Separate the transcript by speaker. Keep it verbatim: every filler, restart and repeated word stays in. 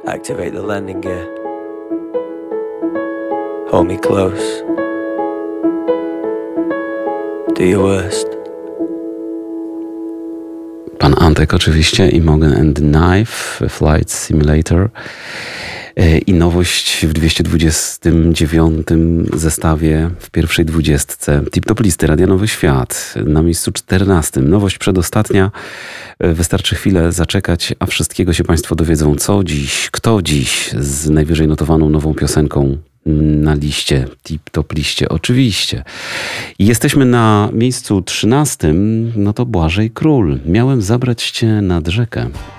Speaker 1: Activate the landing gear. Hold me close. Do your worst.
Speaker 2: Pan Antek oczywiście, Imogen and the Knife, Flight Simulator. I nowość w dwieście dwudziestym dziewiątym zestawie, w pierwszej dwudziestce. Tip-top listy Radia Nowy Świat na miejscu czternastym. Nowość przedostatnia. Wystarczy chwilę zaczekać, a wszystkiego się Państwo dowiedzą. Co dziś, kto dziś z najwyżej notowaną nową piosenką na liście, tip-top liście, oczywiście. Jesteśmy na miejscu trzynastym, no to Błażej Król. Miałem zabrać Cię nad rzekę.